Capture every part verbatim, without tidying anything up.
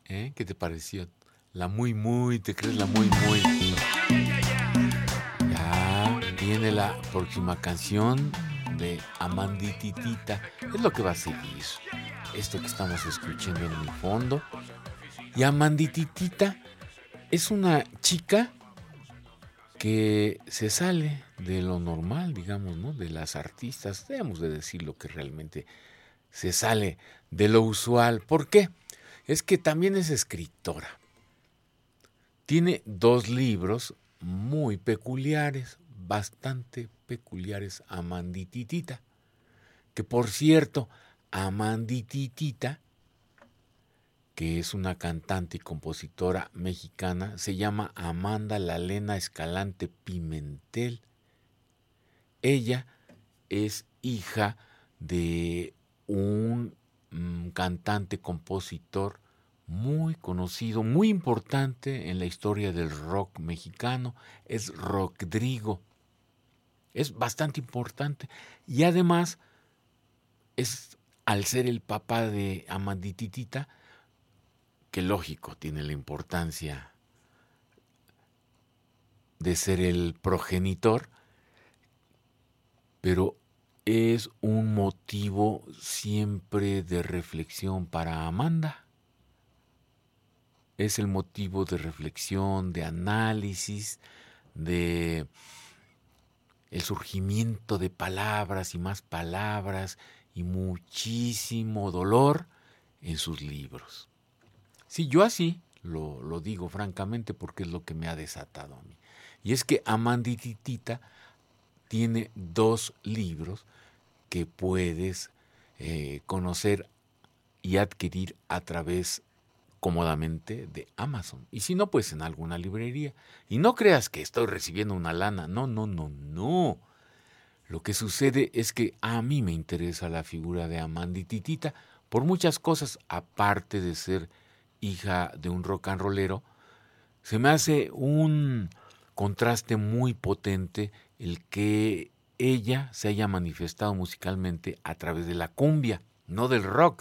¿Eh? ¿Qué te pareció? La muy muy, ¿te crees la muy muy? Ya viene la próxima canción de Amandititita. Es lo que va a seguir. Esto que estamos escuchando en mi fondo. Y Amandititita es una chica que se sale de lo normal, digamos, ¿no? De las artistas, debemos de decir lo que realmente se sale de lo usual. ¿Por qué? Es que también es escritora. Tiene dos libros muy peculiares, bastante peculiares, Amandititita. Que por cierto, Amandititita, que es una cantante y compositora mexicana, se llama Amanda Lalena Escalante Pimentel. Ella es hija de un mm, cantante, compositor muy conocido, muy importante en la historia del rock mexicano, es Rodrigo. Es bastante importante y además es, al ser el papá de Amandititita, que lógico tiene la importancia de ser el progenitor, pero es un motivo siempre de reflexión para Amanda. Es el motivo de reflexión, de análisis, de el surgimiento de palabras y más palabras y muchísimo dolor en sus libros. Sí, yo así lo, lo digo francamente porque es lo que me ha desatado a mí. Y es que Amandititita tiene dos libros que puedes eh, conocer y adquirir a través cómodamente de Amazon. Y si no, pues en alguna librería. Y no creas que estoy recibiendo una lana. No, no, no, no. Lo que sucede es que a mí me interesa la figura de Amandititita por muchas cosas, aparte de ser hija de un rock and rollero. Se me hace un contraste muy potente el que ella se haya manifestado musicalmente a través de la cumbia, no del rock.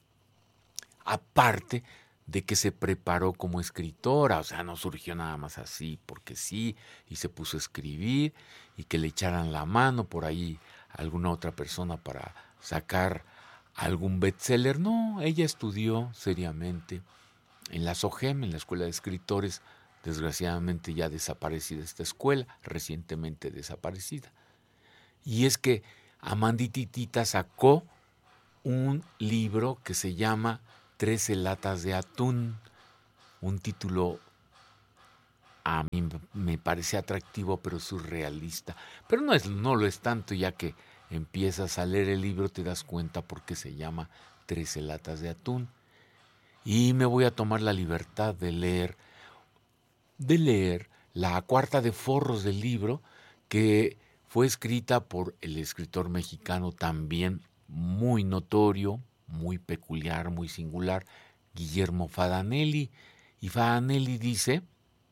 Aparte de que se preparó como escritora, o sea, no surgió nada más así porque sí, y se puso a escribir, y que le echaran la mano por ahí a alguna otra persona para sacar algún bestseller. No, ella estudió seriamente en la SOGEM, en la Escuela de Escritores, desgraciadamente ya desaparecida esta escuela, recientemente desaparecida. Y es que Amandititita sacó un libro que se llama Trece latas de atún, un título a mí me parece atractivo pero surrealista, pero no, es, no lo es tanto, ya que empiezas a leer el libro te das cuenta por qué se llama Trece latas de atún. Y me voy a tomar la libertad de leer, de leer la cuarta de forros del libro, que fue escrita por el escritor mexicano también muy notorio, muy peculiar, muy singular, Guillermo Fadanelli. Y Fadanelli dice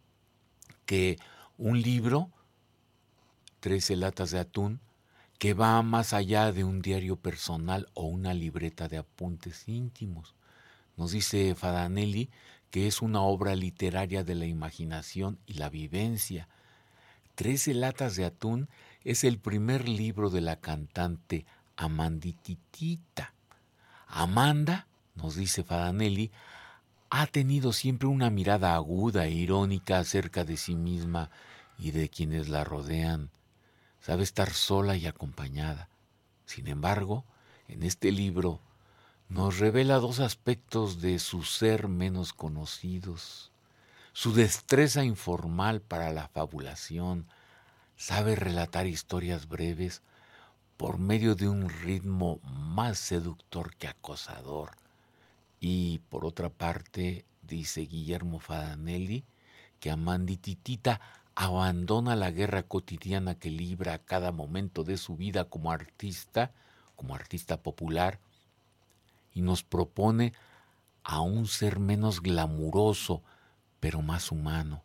que un libro, Trece latas de atún, que va más allá de un diario personal o una libreta de apuntes íntimos. Nos dice Fadanelli que es una obra literaria de la imaginación y la vivencia. Trece latas de atún es el primer libro de la cantante Amandititita. Amanda, nos dice Fadanelli, ha tenido siempre una mirada aguda e irónica acerca de sí misma y de quienes la rodean. Sabe estar sola y acompañada. Sin embargo, en este libro nos revela dos aspectos de su ser menos conocidos. Su destreza informal para la fabulación. Sabe relatar historias breves por medio de un ritmo más seductor que acosador. Y por otra parte, dice Guillermo Fadanelli, que Amandititita abandona la guerra cotidiana que libra a cada momento de su vida como artista, como artista popular, y nos propone a un ser menos glamuroso, pero más humano.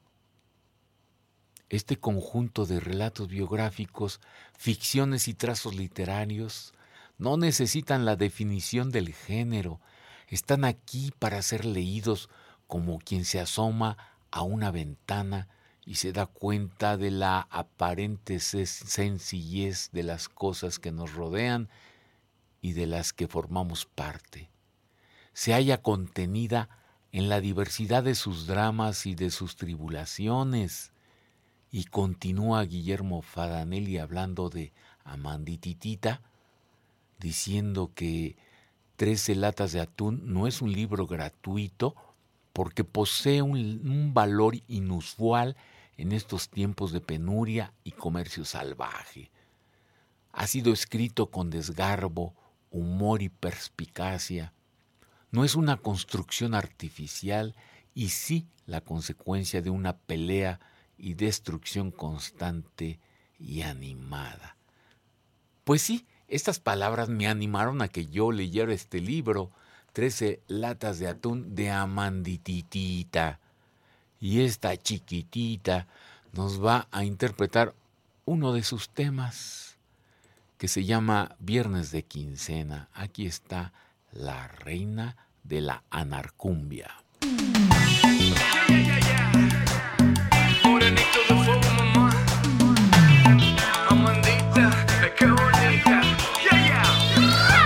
Este conjunto de relatos biográficos, ficciones y trazos literarios no necesitan la definición del género, están aquí para ser leídos como quien se asoma a una ventana y se da cuenta de la aparente sencillez de las cosas que nos rodean y de las que formamos parte. Se halla contenida en la diversidad de sus dramas y de sus tribulaciones. Y continúa Guillermo Fadanelli hablando de Amandititita, diciendo que Trece latas de atún no es un libro gratuito porque posee un, un valor inusual en estos tiempos de penuria y comercio salvaje. Ha sido escrito con desgarbo, humor y perspicacia. No es una construcción artificial y sí la consecuencia de una pelea y destrucción constante y animada. Pues sí, estas palabras me animaron a que yo leyera este libro, Trece latas de atún de Amandititita. Y esta chiquitita nos va a interpretar uno de sus temas, que se llama Viernes de Quincena. Aquí está la reina de la anarcumbia. Yeah, yeah, yeah.